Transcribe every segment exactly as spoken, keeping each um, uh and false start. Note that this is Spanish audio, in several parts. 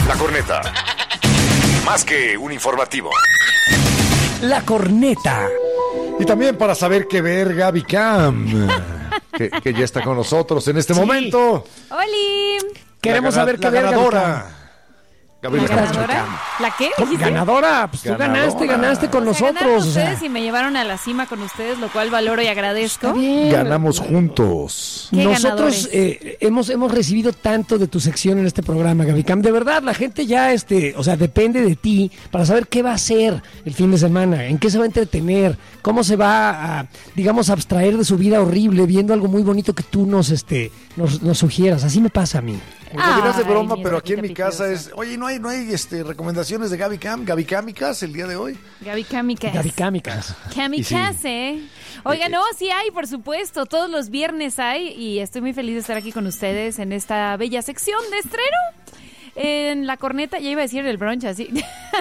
La Corneta. Más que un informativo. La Corneta. Y también para saber qué ver, Gaby Cam, que, que ya está con nosotros en este Sí. momento. ¡Holi! Queremos La, saber la qué ver, Gaby ganadora. Cam. Gaby ¿La Cam. ganadora? ¿La qué? ¿Dijiste? Ganadora, pues tú Ganadora. ganaste, ganaste con O sea, ganaron nosotros. O sea, ustedes y me llevaron a la cima con ustedes, lo cual valoro y agradezco. está bien. Ganamos juntos. Qué Nosotros ganadores. eh, hemos, hemos recibido tanto de tu sección en este programa, Gaby Cam. De verdad, la gente ya, este, o sea, depende de ti para saber qué va a hacer el fin de semana, en qué se va a entretener, cómo se va a, digamos, abstraer de su vida horrible, viendo algo muy bonito que tú nos, este, nos, nos sugieras. Así me pasa a mí. Lo dirás de Ay, broma, mi pero aquí en mi Rafita casa preciosa. es... Oye, ¿no hay, no hay este, recomendaciones de Gaby Cam? Gaby Camicas el día de hoy. Gaby Kamikaze. Gaby Camicas. Kamikaze. Oiga, Eh, no, sí hay, por supuesto. Todos los viernes hay y estoy muy feliz de estar aquí con ustedes en esta bella sección de estreno. En La Corneta, ya iba a decir el brunch así.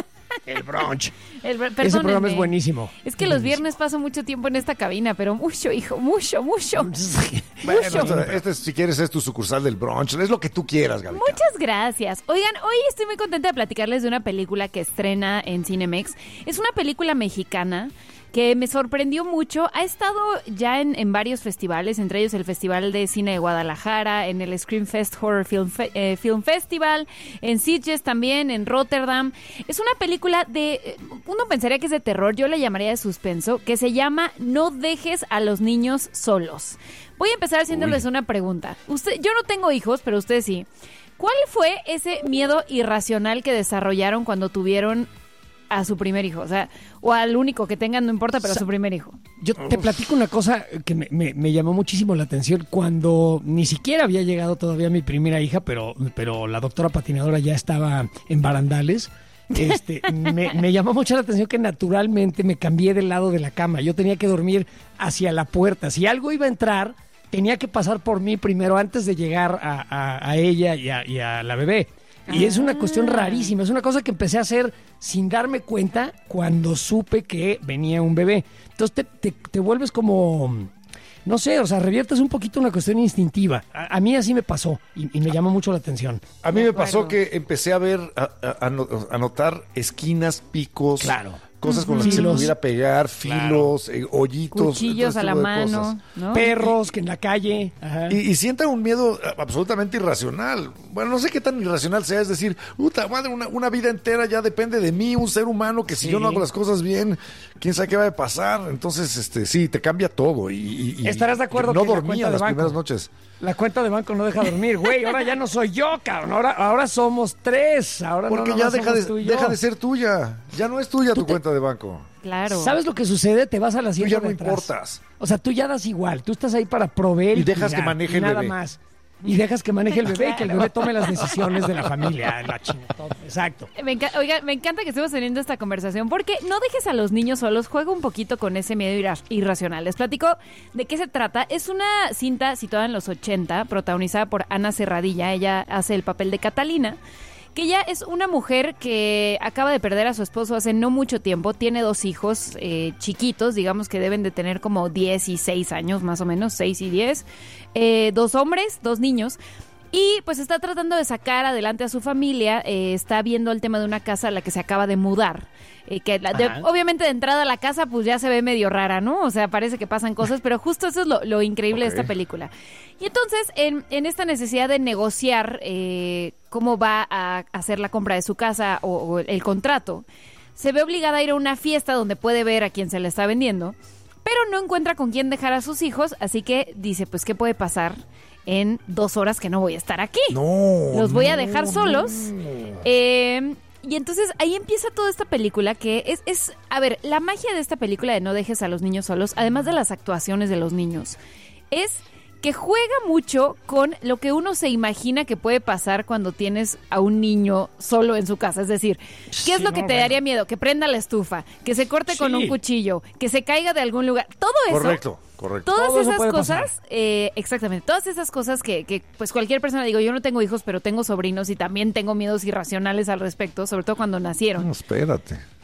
El brunch. El, br- Ese programa perdónenme. es buenísimo. Es que los viernes paso mucho tiempo en esta cabina, pero mucho, hijo, mucho, mucho. Bueno, Mucho. este, este, si quieres, es tu sucursal del brunch. Es lo que tú quieras, Gaby Cam. Muchas gracias. Oigan, hoy estoy muy contenta de platicarles de una película que estrena en Cinemex. Es una película mexicana que me sorprendió mucho. Ha estado ya en, en varios festivales, entre ellos el Festival de Cine de Guadalajara, en el Scream Fest Horror Film, Fe- eh, Film Festival, en Sitges también, en Rotterdam. Es una película de... eh, uno pensaría que es de terror, yo le llamaría de suspenso, que se llama No dejes a los niños solos. Voy a empezar haciéndoles una pregunta. Usted, yo no tengo hijos, pero ustedes sí. ¿Cuál fue ese miedo irracional que desarrollaron cuando tuvieron a su primer hijo? O sea, o al único que tengan, no importa, pero a su primer hijo. Yo te platico una cosa que me, me- me llamó muchísimo la atención cuando ni siquiera había llegado todavía mi primera hija, pero, pero la doctora patinadora ya estaba en barandales. Este, me, me llamó mucho la atención que naturalmente me cambié del lado de la cama. Yo tenía que dormir hacia la puerta. Si algo iba a entrar, tenía que pasar por mí primero antes de llegar a, a- a ella y a, y a la bebé. Y es una cuestión rarísima, es una cosa que empecé a hacer sin darme cuenta cuando supe que venía un bebé. Entonces te, te, te vuelves como, no sé, o sea, reviertes un poquito una cuestión instintiva. A, a mí así me pasó y, y me llamó mucho la atención. A mí De me pasó acuerdo. que empecé a ver, a, a- a no- a notar esquinas, picos, Claro. cosas con las que se Filos. pudiera pegar, filos, eh, hoyitos. Cuchillos todo a este la tipo de mano, cosas. ¿no? Perros que en la calle. Ajá. Y, y sienten un miedo eh, absolutamente irracional. Bueno, no sé qué tan irracional sea, es decir, puta madre, una, una vida entera ya depende de mí, un ser humano que si Sí. yo no hago las cosas bien, quién sabe qué va a pasar. Entonces, este, sí, te cambia todo. Y, y- y ¿Estarás de acuerdo no que la dormía cuenta de las banco? primeras noches. La cuenta de banco no deja dormir, güey. Ahora ya no soy yo, cabrón. Ahora, ahora somos tres. Ahora Porque no ya nomás deja somos de, tú y yo. deja de ser tuya. Ya no es tuya tu te- cuenta de banco. Claro. ¿Sabes lo que sucede? Te vas a la Tú asiento ya no de atrás. importas. O sea, tú ya das igual. Tú estás ahí para proveer Y dejas cuidar, que maneje y el nada bebé. más. Y dejas que maneje el bebé y que el bebé tome las decisiones de la familia. La chingada, todo. Exacto. Me enca- Oiga, me encanta que estemos teniendo esta conversación porque no dejes a los niños solos, juega un poquito con ese miedo irra- irracional. Les platico de qué se trata. Es una cinta situada en los ochenta, protagonizada por Ana Serradilla. Ella hace el papel de Catalina, que ella es una mujer que acaba de perder a su esposo hace no mucho tiempo. Tiene dos hijos eh, chiquitos, digamos que deben de tener como diez y seis años más o menos, seis y diez. Eh, dos hombres, dos niños. Y pues está tratando de sacar adelante a su familia, eh, está viendo el tema de una casa a la que se acaba de mudar. Eh, que la- de- Ajá. obviamente de entrada a la casa pues ya se ve medio rara, ¿no? O sea, parece que pasan cosas, pero justo eso es lo, lo increíble Ok. de esta película. Y entonces, en, en esta necesidad de negociar eh, cómo va a hacer la compra de su casa o, o el contrato, se ve obligada a ir a una fiesta donde puede ver a quien se le está vendiendo, pero no encuentra con quién dejar a sus hijos, así que dice, pues, ¿qué puede pasar en dos horas que no voy a estar aquí? No. Los voy a no, dejar solos. no. Eh, y entonces ahí empieza toda esta película que es, es, a ver, la magia de esta película de No dejes a los niños solos, además de las actuaciones de los niños, es que juega mucho con lo que uno se imagina que puede pasar cuando tienes a un niño solo en su casa. Es decir, ¿qué es Sí, lo que no, te bueno. daría miedo? Que prenda la estufa, que se corte con Sí. un cuchillo, que se caiga de algún lugar. Todo eso. Correcto, correcto. Todas Todo eso esas puede cosas, pasar. eh, exactamente, todas esas cosas que, que, pues cualquier persona, digo, yo no tengo hijos, pero tengo sobrinos y también tengo miedos irracionales al respecto, sobre todo cuando nacieron. No, espérate.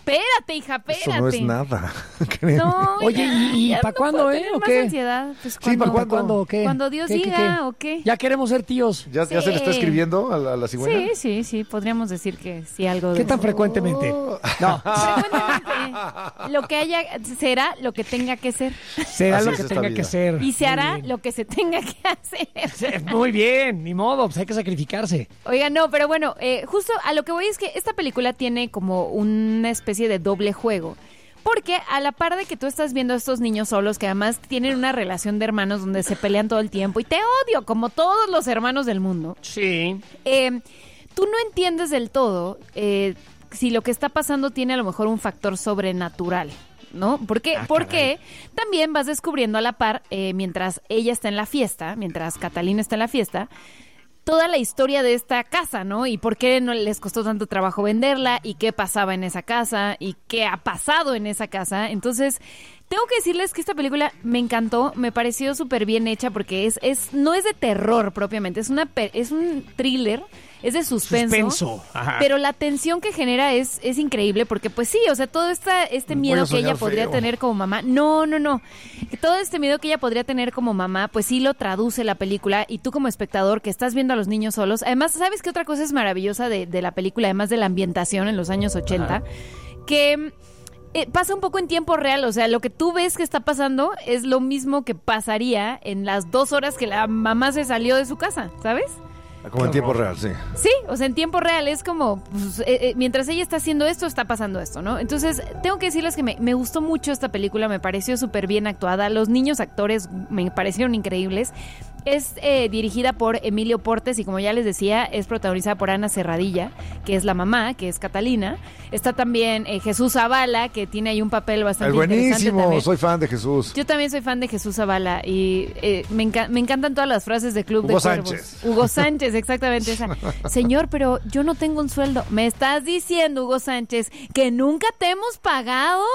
Espérate, hija, espérate. Eso no es nada. Créeme. No, Oye, ya, ¿y, y ya para no cuándo, puedo eh? tener ¿O más qué? ansiedad. Pues Sí, cuando, ¿para ¿Para cuándo o qué? Cuando Dios ¿Qué, qué, diga, qué? ¿o qué? Ya queremos ser tíos. ¿Ya, ¿Ya se le está Sí. escribiendo a la, a la cigüeña? Sí, sí, sí, podríamos decir que sí, algo de ¿Qué tan eso. frecuentemente? No, Frecuentemente, lo que haya, será lo que tenga que ser. será Así lo es que esta tenga vida. que ser. Y se Muy hará bien. lo que se tenga que hacer. Muy bien, ni modo, pues hay que sacrificarse. Oiga, no, pero bueno, eh, justo a lo que voy es que esta película tiene como una especie de doble juego. Porque a la par de que tú estás viendo a estos niños solos, que además tienen una relación de hermanos donde se pelean todo el tiempo, y te odio como todos los hermanos del mundo, Sí. eh, tú no entiendes del todo eh, si lo que está pasando tiene a lo mejor un factor sobrenatural, ¿no? ¿Por qué? Ah, Porque también vas descubriendo a la par, eh, mientras ella está en la fiesta, mientras Catalina está en la fiesta, toda la historia de esta casa, ¿no? Y por qué no les costó tanto trabajo venderla, y qué pasaba en esa casa, y qué ha pasado en esa casa. Entonces, tengo que decirles que esta película me encantó, me pareció súper bien hecha, porque es, es, no es de terror propiamente, es una pe- es un thriller, es de suspenso. Suspenso, ajá. Pero la tensión que genera es, es increíble, porque pues sí, o sea, todo esta, este Voy miedo a que ella soñar podría feo. tener como mamá, no, no, no, que todo este miedo que ella podría tener como mamá, pues sí lo traduce la película, y tú como espectador que estás viendo a los niños solos, además, ¿sabes qué otra cosa es maravillosa de, de la película, además de la ambientación en los años ochenta? Ajá. Que eh, pasa un poco en tiempo real, o sea, lo que tú ves que está pasando es lo mismo que pasaría en las dos horas que la mamá se salió de su casa, ¿sabes? Como en tiempo real, sí. Sí, o sea, en tiempo real es como, pues, eh, eh, mientras ella está haciendo esto, está pasando esto, ¿no? Entonces, tengo que decirles que me, me gustó mucho esta película, me pareció súper bien actuada, los niños actores me parecieron increíbles. Es eh, dirigida por Emilio Portes y, como ya les decía, es protagonizada por Ana Serradilla, que es la mamá, que es Catalina. Está también eh, Jesús Zavala, que tiene ahí un papel bastante Es interesante buenísimo, también. soy fan de Jesús. Yo también soy fan de Jesús Zavala y eh, me, enca- me encantan todas las frases de Club Hugo de Cuervos. Sánchez. Hugo Sánchez, exactamente esa. Señor, pero yo no tengo un sueldo. ¿Me estás diciendo, Hugo Sánchez, que nunca te hemos pagado?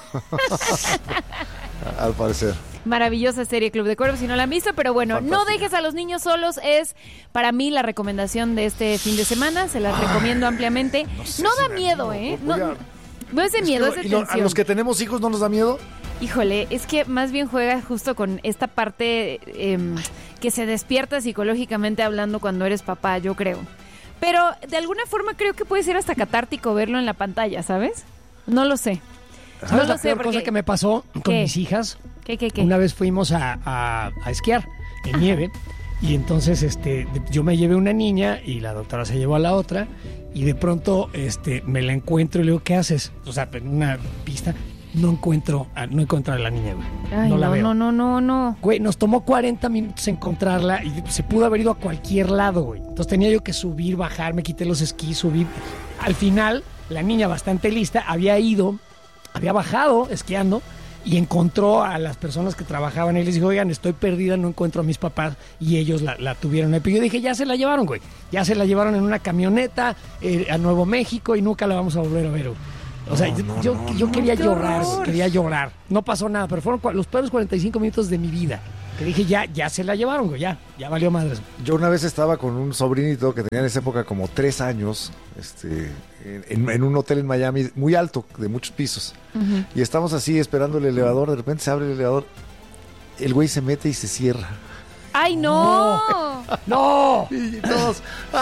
Al parecer. Maravillosa serie Club de Cuervos, si no la han visto, pero bueno, Fantástica. No dejes a los niños solos es para mí la recomendación de este fin de semana, se las recomiendo ampliamente. No, sé da si me miedo, animo, ¿eh? voy No, a- no es de Es miedo, que es de lo- y lo- tensión. ¿A los que tenemos hijos no nos da miedo? Híjole, es que más bien juega justo con esta parte eh, que se despierta psicológicamente hablando cuando eres papá, yo creo. Pero de alguna forma creo que puede ser hasta catártico verlo en la pantalla, ¿sabes? No lo sé. ¿Sabes No la lo sé peor porque... cosa que me pasó con ¿Qué? mis hijas? ¿Qué, qué, qué? Una vez fuimos a, a- a esquiar en nieve y entonces este de- yo me llevé una niña y la doctora se llevó a la otra y de pronto este me la encuentro y le digo, ¿qué haces? O sea, en una pista no encuentro a, no encuentro a la niña, güey. Ay, no la no, veo. no, no, no, no. Güey, nos tomó cuarenta minutos encontrarla y se pudo haber ido a cualquier lado, güey. Entonces tenía yo que subir, bajar, me quité los esquís, subir. Al final, la niña bastante lista había ido, había bajado esquiando y encontró a las personas que trabajaban y les dijo, oigan, estoy perdida, no encuentro a mis papás, y ellos la, la tuvieron ahí. Pero yo dije, ya se la llevaron, güey. Ya se la llevaron en una camioneta eh, a Nuevo México y nunca la vamos a volver a ver, güey. O sea, No, yo, no, yo, no, yo no, quería qué llorar, horror. güey, quería llorar. No pasó nada, pero fueron cua- los peores cuarenta y cinco minutos de mi vida. Que dije, ya, ya se la llevaron, güey, ya, ya valió madres. Yo una vez estaba con un sobrinito que tenía en esa época como tres años, este, en, en un hotel en Miami muy alto, de muchos pisos. Ujú. Y estamos así esperando el elevador, de repente se abre el elevador, el güey se mete y se cierra. ¡Ay, no! ¡No! Y todos,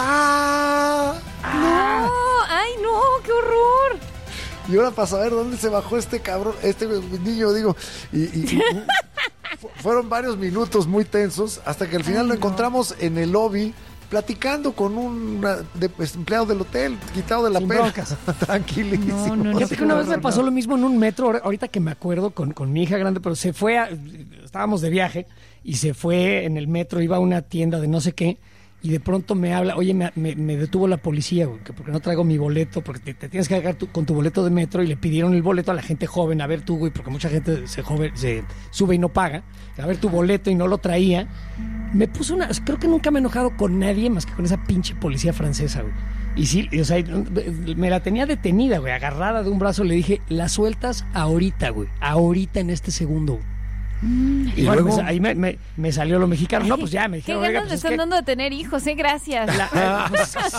¡ah! ¡No! ¡Ay, no! ¡Qué horror! Y ahora para saber dónde se bajó este cabrón, este niño, digo, y, y- y fu- fueron varios minutos muy tensos hasta que al final Ay, lo no. encontramos en el lobby platicando con un una- de- pues, empleado del hotel, quitado de la Sin pena. broncas. Tranquilísimo. No, no, no. Fíjate que una vez me pasó lo mismo en un metro, ahor- ahorita que me acuerdo, con, con mi hija grande, pero se fue, a- estábamos de viaje, y se fue en el metro, iba a una tienda de no sé qué, y de pronto me habla, oye, me, me- me detuvo la policía, güey, que porque no traigo mi boleto, porque te, te tienes que cargar tu- con tu boleto de metro, y le pidieron el boleto a la gente joven, a ver tú, güey, porque mucha gente se, joven, se sube y no paga, a ver tu boleto, y no lo traía. Me puso una, creo que nunca me he enojado con nadie más que con esa pinche policía francesa, güey. Y sí, o sea, me la tenía detenida, güey, agarrada de un brazo, le dije, la sueltas ahorita, güey, ahorita en este segundo, güey. Y, Y bueno, luego- pues, ahí me, me- me salió lo mexicano. No, pues ya me Qué dijeron, ganas oiga, le pues es están que dando de tener hijos, ¿eh? Gracias. la- pues,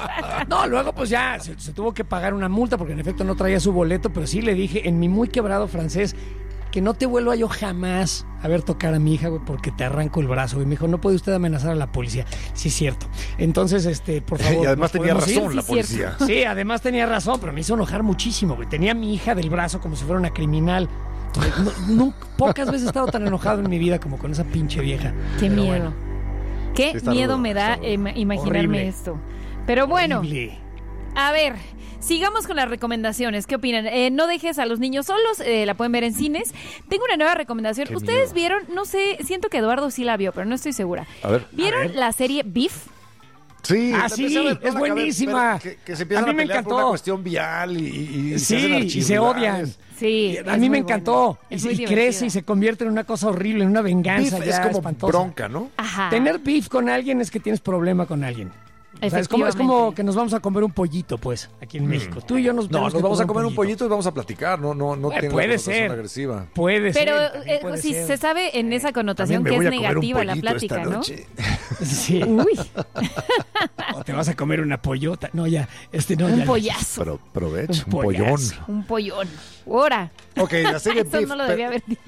No, luego pues ya se, se tuvo que pagar una multa porque en efecto no traía su boleto, pero sí le dije en mi muy quebrado francés que no te vuelva yo jamás a ver tocar a mi hija, güey, porque te arranco el brazo. Y me dijo, no puede usted amenazar a la policía. Sí, es cierto. Entonces, este, por favor. Y además tenía razón ir? la Sí, policía. Sí, además tenía razón, pero me hizo enojar muchísimo, güey. Tenía a mi hija del brazo como si fuera una criminal. No, no, pocas veces he estado tan enojado en mi vida como con esa pinche vieja. Qué Pero miedo. bueno, Qué Está miedo rudo, me da está rudo. eh, imaginarme Horrible. esto. Pero bueno, horrible. a ver, sigamos con las recomendaciones. ¿Qué opinan? Eh, no dejes a los niños solos, eh, la pueden ver en cines. Tengo una nueva recomendación. Qué Ustedes miedo. vieron, no sé, siento que Eduardo sí la vio, pero no estoy segura. A ver. ¿Vieron A ver. la serie Beef? Sí, Ah, la sí, empecé a ver, no es la acabé, buenísima. pero Que, que se empiezan A a, mí me pelear por encantó. una cuestión vial y, y, y Sí, hacen y se odian. archirrivales. Sí. A es mí me muy encantó. buena. Y, Es y muy crece divertida. y se convierte en una cosa horrible, en una venganza Beef ya es como espantosa. bronca, ¿no? Ajá. Tener beef con alguien es que tienes problema con alguien. O sea, es como, es como Efectivamente. que nos vamos a comer un pollito, pues, aquí en México. Tú y yo nos No, tenemos nos que vamos a comer un pollito y vamos a platicar, no, no, no Eh, tiene puede una connotación ser. agresiva. Puede Pero ser. también eh, puede sí, ser. se sabe en esa connotación También que me es voy a comer un negativa la pollito esta plática, ¿no? noche. Sí. Uy, O te vas a comer una pollota. No, ya. Este no, un ya. pollazo, Pero provecho, Un un, pollón. pollazo. un pollón. Ahora, Ok, la serie eso Beef. no lo pe- debía haber dicho.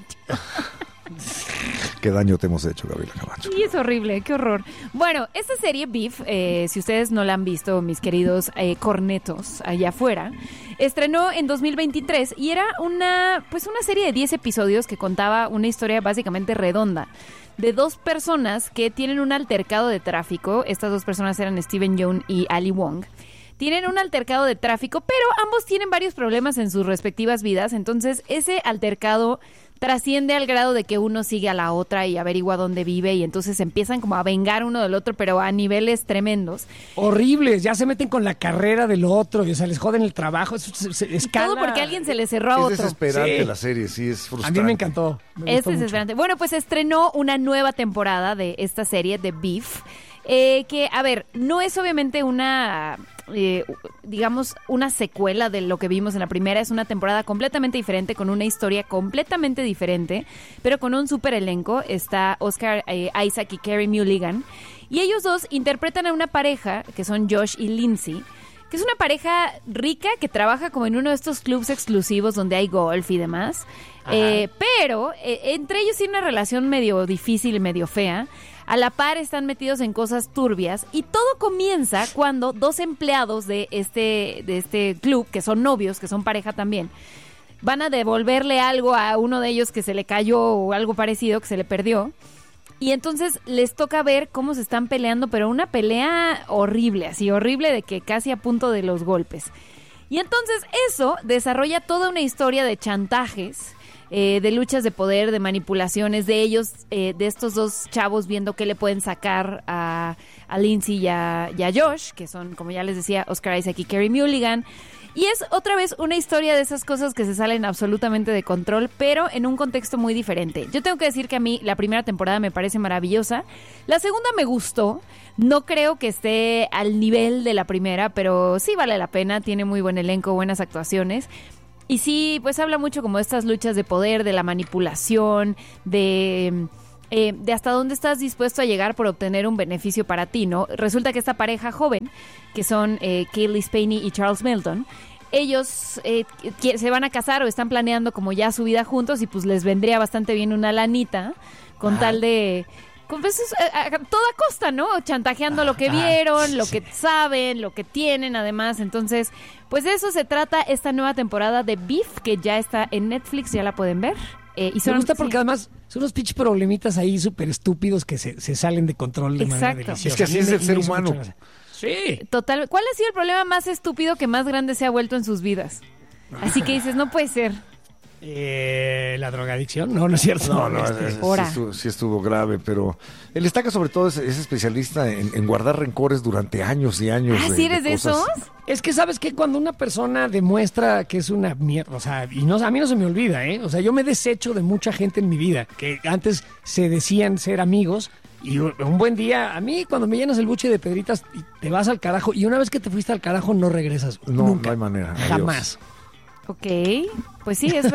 ¿Qué daño te hemos hecho, Gabriela Camacho? Sí, es horrible, qué horror. Bueno, esta serie Beef, eh, si ustedes no la han visto, mis queridos eh, cornetos allá afuera, estrenó en dos mil veintitrés y era una, pues una serie de diez episodios que contaba una historia básicamente redonda de dos personas que tienen un altercado de tráfico. Estas dos personas eran Steven Yeun y Ali Wong. Tienen un altercado de tráfico, pero ambos tienen varios problemas en sus respectivas vidas. Entonces, ese altercado trasciende al grado de que uno sigue a la otra y averigua dónde vive y entonces empiezan como a vengar uno del otro, pero a niveles tremendos. Horribles. Ya se meten con la carrera del otro. Y, o sea, les joden el trabajo. Es, es- es- Y escala. todo porque a alguien se le cerró a Es otro. desesperante Sí. la serie, sí, es A frustrante. mí me encantó. Me Es gustó mucho. desesperante. Bueno, pues estrenó una nueva temporada de esta serie de Beef. Eh, que, a ver, no es obviamente una, eh, digamos, una secuela de lo que vimos en la primera. Es una temporada completamente diferente, con una historia completamente diferente, pero con un super elenco. Está Oscar eh, Isaac y Carey Mulligan. Y ellos dos interpretan a una pareja, que son Josh y Lindsay, que es una pareja rica que trabaja como en uno de estos clubs exclusivos donde hay golf y demás. Eh, pero eh, entre ellos tiene una relación medio difícil y medio fea. A la par están metidos en cosas turbias y todo comienza cuando dos empleados de este, de este club, que son novios, que son pareja también, van a devolverle algo a uno de ellos que se le cayó o algo parecido, que se le perdió. Y entonces les toca ver cómo se están peleando, pero una pelea horrible, así horrible de que casi a punto de los golpes. Y entonces eso desarrolla toda una historia de chantajes, eh, de luchas de poder, de manipulaciones, de ellos, eh, de estos dos chavos viendo qué le pueden sacar a, a Lindsay y a, y a Josh, que son, como ya les decía, Oscar Isaac y Carey Mulligan. Y es otra vez una historia de esas cosas que se salen absolutamente de control, pero en un contexto muy diferente. Yo tengo que decir que a mí la primera temporada me parece maravillosa. La segunda me gustó. No creo que esté al nivel de la primera, pero sí vale la pena. Tiene muy buen elenco, buenas actuaciones. Y sí, pues habla mucho como de estas luchas de poder, de la manipulación, de... Eh, de hasta dónde estás dispuesto a llegar por obtener un beneficio para ti, ¿no? Resulta que esta pareja joven, que son eh, Kaylee Spaney y Charles Melton, ellos eh, que se van a casar o están planeando como ya su vida juntos y pues les vendría bastante bien una lanita con Ah. tal de... Con pues, a, a toda costa, ¿no? Chantajeando lo que Ah, vieron, lo sí. que saben, lo que tienen además. Entonces, pues de eso se trata esta nueva temporada de Beef, que ya está en Netflix, ya la pueden ver. Eh, y Me son, gusta porque sí. además son unos pinches problemitas ahí súper estúpidos que se, se salen de control de manera Exacto. deliciosa. Es que así A mí es me- el ser me hizo humano. mucha gracia. Sí. Total, ¿cuál ha sido el problema más estúpido que más grande se ha vuelto en sus vidas? Así que dices, no puede ser. Eh, ¿La drogadicción? No, no es cierto. No, no, este, es- es- sí, Ahora. estuvo, sí estuvo grave, pero el Estaca sobre todo es, es especialista en, en guardar rencores durante años y años. ¿Ah, sí eres de cosas. esos? Es que sabes que cuando una persona demuestra que es una mierda, o sea, y no, a mí no se me olvida, ¿eh? O sea, yo me desecho de mucha gente en mi vida que antes se decían ser amigos y un un buen día, a mí cuando me llenas el buche de pedritas y te vas al carajo y una vez que te fuiste al carajo no regresas. No, nunca. no hay manera. Adiós. Jamás. Ok, pues sí, es verdad.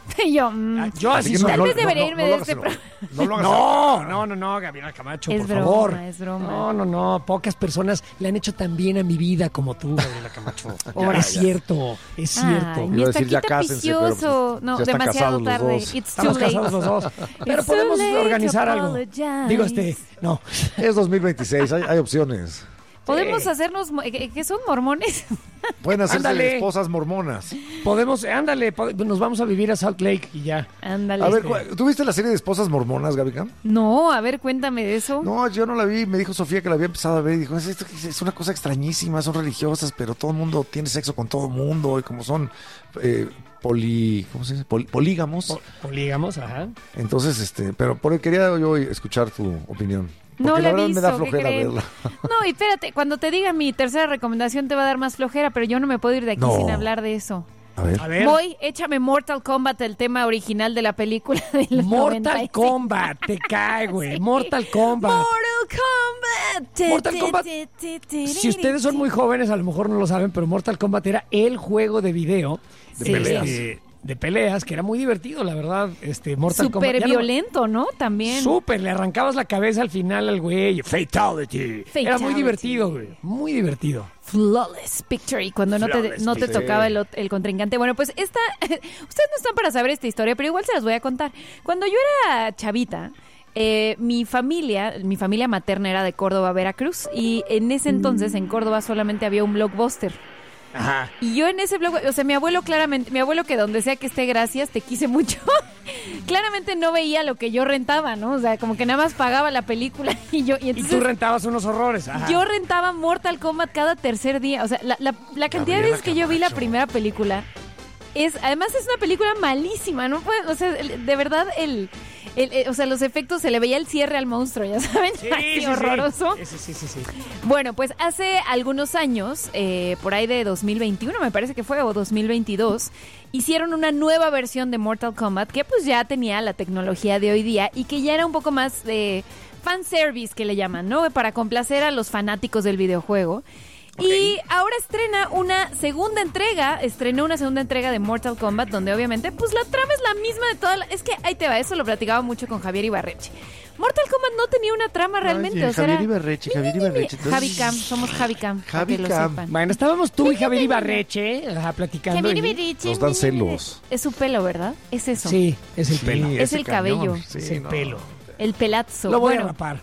Y yo, mm, Ah, yo así que soy. tal no, vez no, debería no, irme no de lo hagas este enojar. programa. No lo hagas No, no, no, no, Gabriela Camacho, Es por broma, favor. es broma. No, no, no, pocas personas le han hecho tan bien a mi vida como tú, Gabriela Camacho. Ahora es ya. cierto, es cierto. Ay, Iba mi a decir, ya taquito cásense, pero, vicioso. pues, No, ya están demasiado casados los tarde. dos. It's too Estamos late. casados los dos. Pero It's too podemos late to organizar algo. apologize. Digo, este, no. Es dos mil veintiséis, hay, hay opciones. Podemos Sí. hacernos, mo- ¿qué qué son mormones? Pueden hacerse Ándale. esposas mormonas. Podemos, ándale, pod- nos vamos a vivir a Salt Lake y ya. Ándale. A ver, este. ¿cu- ¿tú viste la serie de esposas mormonas, Gaby Cam? No, a ver, cuéntame de eso. No, yo no la vi. Me dijo Sofía que la había empezado a ver y dijo, es, esto- es una cosa extrañísima, son religiosas, pero todo el mundo tiene sexo con todo el mundo y como son eh, poli, ¿cómo se dice? Pol- polígamos. Po- Polígamos, ajá. Entonces, este, pero por quería yo escuchar tu opinión. Porque No la la he verdad visto, me da ¿qué flojera creen? verla. No, y espérate, cuando te diga mi tercera recomendación te va a dar más flojera, pero yo no me puedo ir de aquí No. sin hablar de eso. A ver. A ver. Voy, échame Mortal Kombat, el tema original de la película de los Mortal noventa y cinco. Kombat, te cae, güey. Mortal Kombat. Mortal Kombat. Te, Mortal te, Kombat. te, te, te, Si ustedes son muy jóvenes, a lo mejor no lo saben, pero Mortal Kombat era el juego de video De Sí. peleas. este, de peleas, que era muy divertido, la verdad. Este, Mortal Kombat. Súper ya no- violento, ¿no? También. Súper, le arrancabas la cabeza al final al güey. Fatality. Era muy Fatality. divertido, güey. Muy divertido. Flawless Victory, cuando no te, Flawless no te Victory. tocaba el, ot- el contrincante. Bueno, pues esta, ustedes no están para saber esta historia, pero igual se las voy a contar. Cuando yo era chavita, eh, mi familia, mi familia materna era de Córdoba, Veracruz, y en ese entonces en Córdoba solamente había un Blockbuster. Ajá. Y yo en ese blog, o sea, mi abuelo claramente, mi abuelo que donde sea que esté, gracias, te quise mucho, claramente no veía lo que yo rentaba, ¿no? O sea, como que nada más pagaba la película y yo, y Y entonces tú rentabas unos horrores. Ajá. yo rentaba Mortal Kombat cada tercer día. O sea, la, la, la cantidad de Gabriela veces que yo vi la Camacho. primera película es, además es una película malísima, no puede, o sea, el- de verdad el, el- el- o sea, los efectos se le veía el cierre al monstruo, ya saben, Sí, así sí, sí. horroroso. Sí, sí, sí, sí. Bueno, pues hace algunos años, eh, por ahí de dos mil veintiuno me parece que fue, o dos mil veintidós, hicieron una nueva versión de Mortal Kombat que pues ya tenía la tecnología de hoy día y que ya era un poco más de fanservice que le llaman, ¿no? Para complacer a los fanáticos del videojuego. Y ahora estrena una segunda entrega, estrenó una segunda entrega de Mortal Kombat donde obviamente pues la trama es la misma de toda la... Es que ahí te va, eso lo platicaba mucho con Javier Ibarreche. Mortal Kombat no tenía una trama realmente, Oye, o sea, Javier era- Ibarreche, Javier Mi, mi, mi, mi. Ibarreche, entonces- Javi Cam, somos Javi Cam, para Javi que lo Cam. sepan. Bueno, estábamos tú y Javier Ibarreche ajá, platicando. Javier y- Ibarreche, Nos dan mi, mi, mi. celos. Es su pelo, ¿verdad? Es eso. Sí, es el Sí, pelo. Es ese el cañón, cabello. sí, es el no. pelo. El pelazo. Lo voy Bueno, a rapar.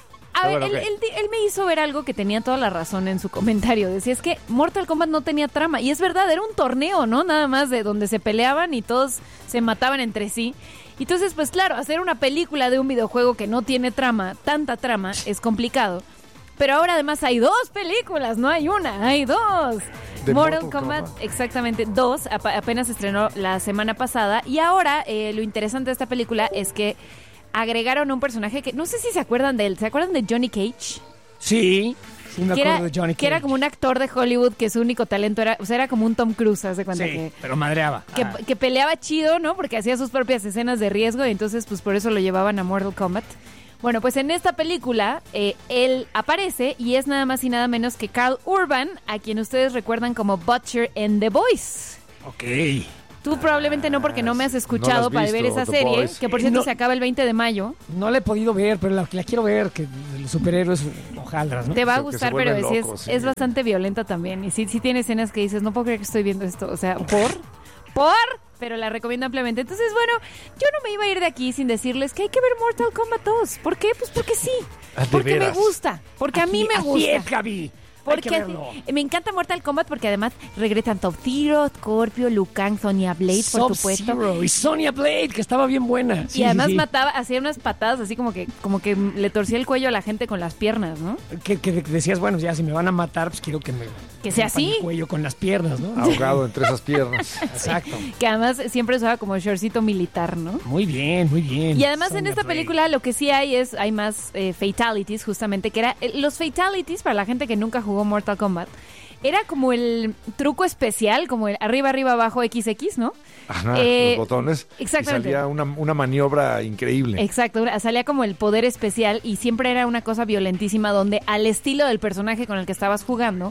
A ver, Bueno, él, ok. él di- él me hizo ver algo que tenía toda la razón en su comentario. Decía, es que Mortal Kombat no tenía trama. Y es verdad, era un torneo, ¿no? Nada más de donde se peleaban y todos se mataban entre sí. Entonces, pues claro, hacer una película de un videojuego que no tiene trama, tanta trama, es complicado. Pero ahora además hay dos películas, no hay una, hay dos. De Mortal Mortal Kombat, Kombat. exactamente, dos, ap- apenas se estrenó la semana pasada. Y ahora eh, lo interesante de esta película es que agregaron un personaje que no sé si se acuerdan de él. ¿Se acuerdan de Johnny Cage? Sí, sí me que acuerdo era, de Johnny que era Cage. como un actor de Hollywood que su único talento era, o sea, era como un Tom Cruise, haz de cuenta Sí, que, pero madreaba. que, Ah. que peleaba chido, ¿no? Porque hacía sus propias escenas de riesgo y entonces pues por eso lo llevaban a Mortal Kombat. Bueno, pues en esta película eh, él aparece y es nada más y nada menos que Carl Urban, a quien ustedes recuerdan como Butcher en The Boys. Ok. Tú probablemente no, porque no me has No escuchado la has para ver visto, esa The serie, Boys. que por cierto No. se acaba el veinte de mayo. No la he podido ver, pero la, la quiero ver, que los superhéroes hojaldras, ¿no? Te va a Que se gustar, pero vuelven sí es, locos, sí. es bastante violenta también. Y sí, sí tiene escenas que dices, no puedo creer que estoy viendo esto. O sea, ¿por? ¿Por? Pero la recomiendo ampliamente. Entonces, bueno, yo no me iba a ir de aquí sin decirles que hay que ver Mortal Kombat dos. ¿Por qué? Pues porque sí. Ah, ¿de Porque me veras? gusta. Porque a mí me Así gusta. es, Gaby. Porque Hay que verlo. me encanta Mortal Kombat porque además regresan Top-Zero, Scorpio, Liu Kang, Sonya Blade, por supuesto. Sub-Zero y Sonya Blade, que estaba bien buena. Sí, Y además sí, sí. mataba, hacía unas patadas así como que como que le torcía el cuello a la gente con las piernas, ¿no? Que, que decías, bueno, ya si me van a matar, pues quiero que me... Que sea rompan así. el cuello con las piernas, ¿no? Ahogado entre esas piernas. Exacto. Que además siempre usaba como shortcito militar, ¿no? Muy bien, muy bien. Y además en Sonya esta Blade. película lo que sí hay es, hay más eh, fatalities, justamente, que era, eh, los fatalities, para la gente que nunca jugó Mortal Kombat, era como el truco especial, como el arriba, arriba, abajo, equis equis, ¿no? Ajá, Eh, los botones. exactamente. Y salía una, una maniobra increíble. Exacto, una- salía como el poder especial y siempre era una cosa violentísima donde al estilo del personaje con el que estabas jugando,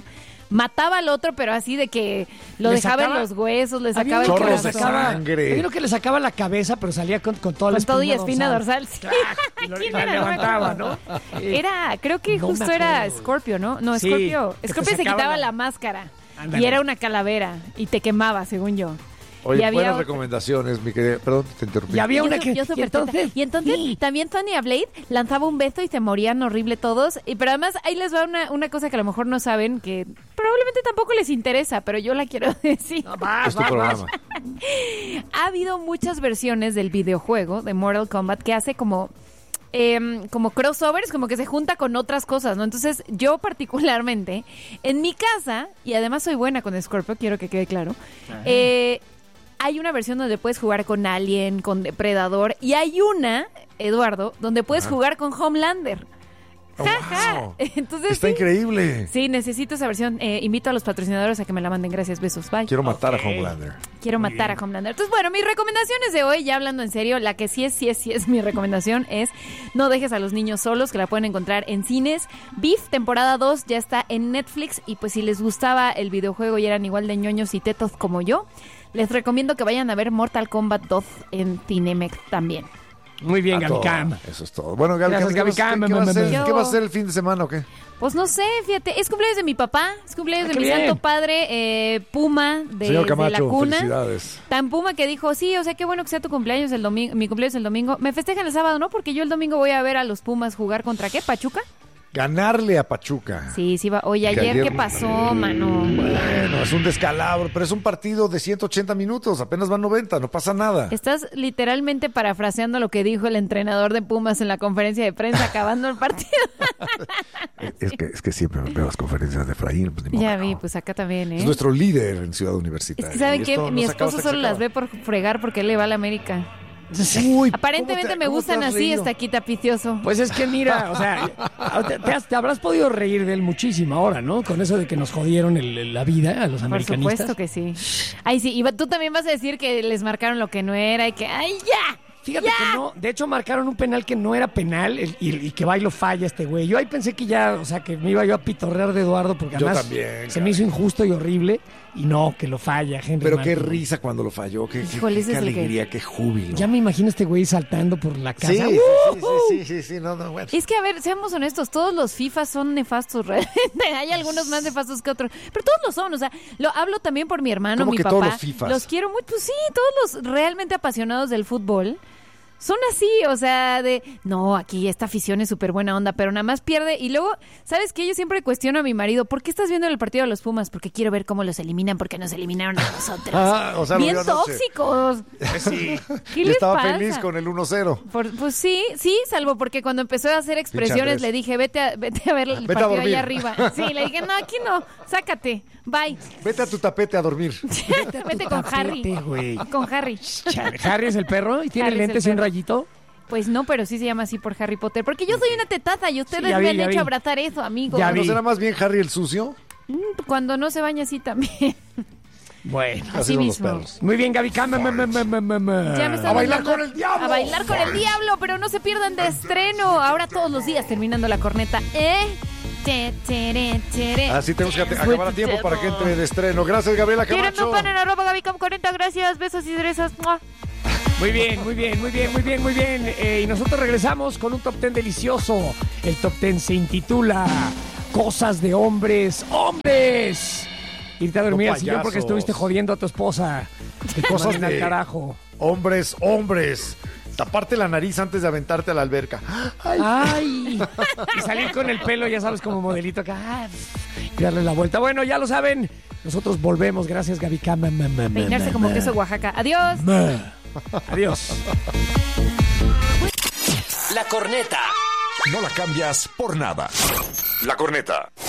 mataba al otro, pero así de que lo Le dejaba sacaba- en los huesos, le Había sacaba el uno que le chorros de corazón. sacaba- sangre. había uno que le sacaba la cabeza, pero salía con, con toda la Con todo y espina espina dorsal. Sí. Y lo- ¿Quién la era? No me levantaba, acuerdo. ¿no? Era, creo que No me justo era acuerdo. Scorpio, ¿no? No, Sí, Scorpio. que te Scorpio se sacaba quitaba la- la máscara. Ándale. Y era una calavera. Y te quemaba, según yo. Oye, Y había buenas otra- recomendaciones, mi querida. Perdón, te interrumpí. Y había Yo una su- que... yo y súper entonces, teta. Y entonces sí. también Sonya Blade lanzaba un beso y se morían horrible todos. Y pero además ahí les va una, una cosa que a lo mejor no saben, que probablemente tampoco les interesa, pero yo la quiero decir. No, vas, Es tu vas, vas. programa. Ha habido muchas versiones del videojuego de Mortal Kombat que hace como em, como crossovers, como que se junta con otras cosas, ¿no? Entonces, yo particularmente, en mi casa, y además soy buena con Scorpio, quiero que quede claro, eh, hay una versión donde puedes jugar con Alien, con Depredador, y hay una, Eduardo, donde puedes Ajá. jugar con Homelander. Oh, Ja, ja. wow. Entonces, Está sí. increíble. Sí, necesito esa versión. Eh, invito a los patrocinadores a que me la manden. Gracias, besos. Bye. Quiero matar Ok. a Homelander. Quiero Muy matar bien. a Homelander. Entonces, bueno, mis recomendaciones de hoy, ya hablando en serio, la que sí es, sí es, sí es mi recomendación es no dejes a los niños solos, que la pueden encontrar en cines. Beef, temporada dos, ya está en Netflix. Y pues si les gustaba el videojuego y eran igual de ñoños y tetos como yo, les recomiendo que vayan a ver Mortal Kombat dos en Cinemex también. Muy bien, A Gaby todo. Cam. Eso es todo. Bueno, Gaby, Gracias, ¿qué, Gaby vas- qué- Cam. qué va a ser, Yo- ¿qué va a ser el fin de semana o qué? Pues no sé, fíjate, es cumpleaños de mi papá, es cumpleaños Ah, de qué mi bien. santo padre, eh, Puma, de, Señor de la Camacho, cuna. felicidades. Tan Puma que dijo, sí, o sea, qué bueno que sea tu cumpleaños el domingo, mi cumpleaños el domingo. Me festejan el sábado, ¿no? Porque yo el domingo voy a ver a los Pumas jugar contra, ¿qué? ¿Pachuca? Ganarle a Pachuca. Sí, sí va. Oye, Que ayer, ayer- ¿qué pasó, mano? Bueno, es un descalabro, pero es un partido de ciento ochenta minutos, apenas van noventa, no pasa nada. Estás literalmente parafraseando lo que dijo el entrenador de Pumas en la conferencia de prensa acabando el partido. Es que, es que siempre veo las conferencias de Efraín. Pues, ni modo Ya que vi, no. pues acá también, Es ¿eh? nuestro líder en Ciudad Es Universitaria. que, ¿saben Y qué? esto Mi no se acaba esposo hasta que solo se las acaba. ve por fregar porque él le va a la América. Uy, Aparentemente ¿cómo te- me cómo te gustan has así, reído? está aquí tapicioso. Pues es que mira, o sea, te, te has- te habrás podido reír de él muchísimo ahora, ¿no? Con eso de que nos jodieron el- el- la vida a los Por americanistas. supuesto que sí. Ay, sí, y va- tú también vas a decir que les marcaron lo que no era y que, ¡ay, ya! Fíjate que no, de hecho marcaron un penal que no era penal el- y, y que va y lo falla este güey. Yo ahí pensé que ya, o sea, que me iba yo a pitorrear de Eduardo porque Yo además también, se me hizo injusto y horrible y no, que lo falla, Henry Pero qué Martin. risa cuando lo falló, qué, qué- Híjole, qué- ese qué es el que- alegría, qué júbilo. Ya me imagino a este güey saltando por la casa. sí, sí, ¡Uh! sí, sí, sí, sí, sí, no, no, bueno. Es que, a ver, seamos honestos, todos los FIFA son nefastos, realmente. Hay algunos más nefastos que otros, pero todos lo son, o sea, lo hablo también por mi hermano, ¿Cómo mi que papá. todos los Fifas? Los quiero mucho, pues sí, todos los realmente apasionados del fútbol son así, o sea, de, no, aquí esta afición es súper buena onda, pero nada más pierde. Y luego, ¿sabes qué? Yo siempre cuestiono a mi marido, ¿por qué estás viendo el partido de los Pumas? Porque quiero ver cómo los eliminan, porque nos eliminaron a nosotros. Ah, o sea, lo Bien vio anoche. tóxicos. Sí. ¿Qué Y les estaba pasa? feliz con el uno cero. Por- pues sí, sí, salvo porque cuando empezó a hacer expresiones Andrés. le dije, vete a, vete a ver el Vete a partido dormir. allá arriba. Sí, le dije, no, aquí no, sácate, bye. Vete a tu tapete a dormir. Vete con Harry. tapete, güey. Con Harry. Chale, Harry es el perro y tiene Harry es el lentes y un perro. rayito. Pues no, pero sí se llama así por Harry Potter. Porque yo soy una tetaza y ustedes Sí, ya me vi, han ya hecho vi. abrazar eso, amigos. Ya ¿No vi. será más bien Harry el sucio? Mm, Cuando no se baña así también. Bueno. Así Así son los mismo. perros. Muy bien, Gaby Cam. me, me, me, me, me, me. Ya me está A bailar mandando- con el diablo. A bailar con el diablo, pero no se pierdan de estreno. Ahora todos los días terminando la corneta. ¿Eh? Che, tere, tere. Así tenemos que Dance acabar a with tiempo the para que devil. entre de estreno. Gracias, Gabriela Quieren Camacho. un pan en arroba Gabicam cuarenta, gracias, besos y derezas. ¡Mua! Muy bien, muy bien, muy bien, muy bien, muy bien. Eh, y nosotros regresamos con un top ten delicioso. El top ten se intitula Cosas de hombres, hombres. Irte a dormir No al sillón porque payasos. estuviste jodiendo a tu esposa. Te Cosas manden al de- carajo. Hombres, hombres. Taparte la nariz antes de aventarte a la alberca. Ay, Ay, y salir con el pelo, ya sabes, como modelito acá. ah, Y darle la vuelta. Bueno, ya lo saben. Nosotros volvemos. Gracias, Gaby Cam. Ma, ma, ma, Peinarse ma, como ma. queso Oaxaca. Adiós. Ma. Adiós. La corneta. No la cambias por nada. La corneta.